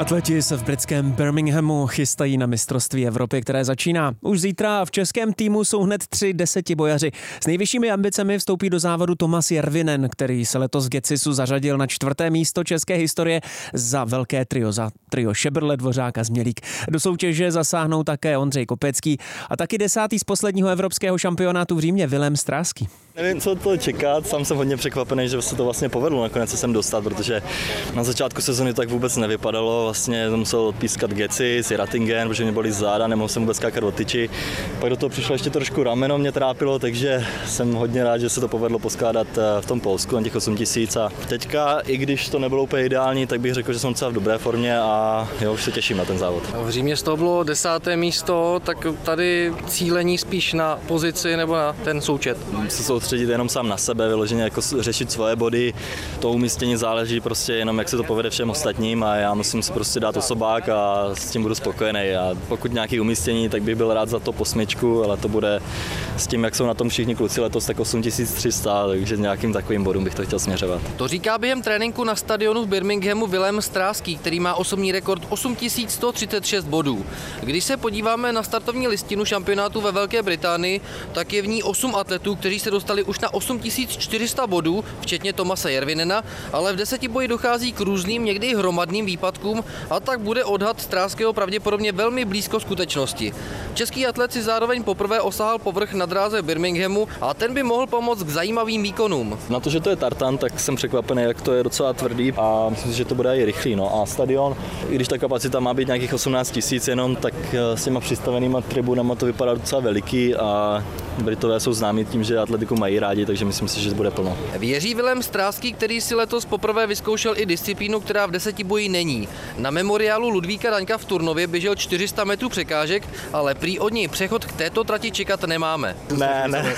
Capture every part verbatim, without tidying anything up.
Atleti se v britském Birminghamu chystají na mistrovství Evropy, které začíná už zítra. V českém týmu jsou hned tři desetibojaři. S nejvyššími ambicemi vstoupí do závodu Tomas Järvinen, který se letos v Gecisu zařadil na čtvrté místo české historie za velké trio, za trio Šebrle, Dvořák a Změlík. Do soutěže zasáhnou také Ondřej Kopecký a taky desátý z posledního evropského šampionátu v Římě Vilém Stráský. Nevím, co to čekat, sám jsem hodně překvapený, že se to vlastně povedlo nakonec se sem dostat, protože na začátku sezony tak vůbec nevypadalo, vlastně jsem musel odpískat Gecis, Ratingen, protože mě bolí záda, nemohl jsem vůbec skákat od tyči. Pak do toho přišlo ještě trošku rameno, mě trápilo, takže jsem hodně rád, že se to povedlo poskládat v tom Polsku na těch osm tisíc a teďka, i když to nebylo úplně ideální, tak bych řekl, že jsem docela v dobré formě a jo, už se těším na ten závod. V Římě z toho bylo desáté místo, tak tady cílení spíš na pozici nebo na ten součet? Se soustředit jenom sám na sebe, vyloženě jako řešit svoje body, to umístění záleží prostě jenom, jak se to povede všem ostatním a já musím si prostě dát osobák a s tím budu spokojený. A pokud nějaký umístění, tak bych byl rád za to posmičku, ale to bude s tím, jak jsou na tom všichni kluci letos, tak osm tisíc tři sta, takže nějakým takovým bodům bych to chtěl směřovat. To říká během tréninku na stadionu v Birminghamu Vilém Stráský, který má osobní rekord osm tisíc sto třicet šest bodů. Když se podíváme na startovní listinu šampionátu ve Velké Británii, tak je v ní osm atletů, kteří se dostali už na osm tisíc čtyři sta bodů, včetně Tomase Järvinena, ale v desetiboji dochází k různým, někdy hromadným výpadkům a tak bude odhad Stráského pravděpodobně velmi blízko skutečnosti. Český atlet si zároveň poprvé osahal povrch na dráze Birminghamu a ten by mohl pomoct k zajímavým výkonům. Na to, že to je tartan, tak jsem překvapený, jak to je docela tvrdý a myslím si, že to bude i rychlý. No. A stadion, i když ta kapacita má být nějakých osmnáct tisíc jenom, tak s těma přistavenýma tribunama to vypadá docela veliký a Britové jsou známí tím, že atletiku mají rádi, takže myslím si, že to bude plno. Věří Vilém Stráský, který si letos poprvé vyzkoušel i disciplínu, která v desetiboji není. Na memoriálu Ludvíka Daňka v Turnově běžel čtyři sta metrů překážek, ale prý od něj přechod k této trati čekat nemáme. Ne, ne,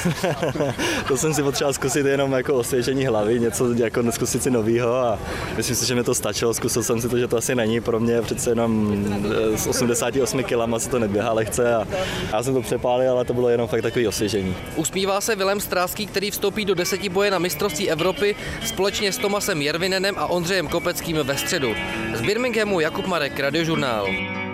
to jsem si potřeboval zkusit jenom jako osvěžení hlavy, něco jako zkusit si novýho a myslím si, že mi to stačilo, zkusil jsem si to, že to asi není pro mě, přece jenom s osmdesáti osmi kilama se to neběhá lehce a já jsem to přepálil, ale to bylo jenom fakt takový osvěžení. Usmívá se Vilém Stráský, který vstoupí do desetiboje na mistrovství Evropy společně s Tomasem Järvinenem a Ondřejem Kopeckým ve středu. Z Birminghamu Jakub Marek, Radiožurnál.